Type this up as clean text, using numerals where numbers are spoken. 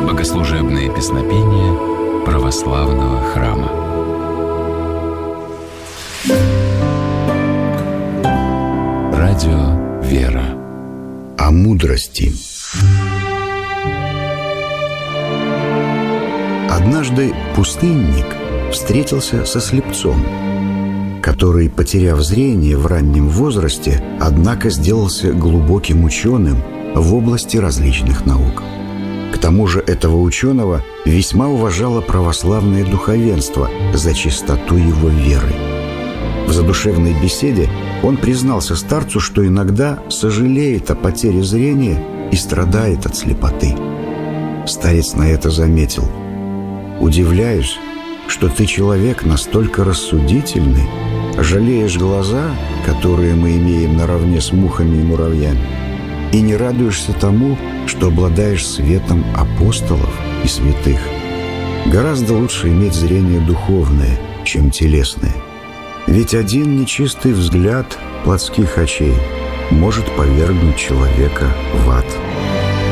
Богослужебные песнопения православного храма. Радио «Вера». О мудрости. Однажды пустынник встретился со слепцом, который, потеряв зрение в раннем возрасте, однако сделался глубоким ученым в области различных наук. К тому же этого ученого весьма уважало православное духовенство за чистоту его веры. В задушевной беседе он признался старцу, что иногда сожалеет о потере зрения и страдает от слепоты. Старец на это заметил: «Удивляюсь, что ты, человек, настолько рассудительный, жалеешь глаза, которые мы имеем наравне с мухами и муравьями, и не радуешься тому, что обладаешь светом апостолов и святых. Гораздо лучше иметь зрение духовное, чем телесное. Ведь один нечистый взгляд плотских очей может повергнуть человека в ад».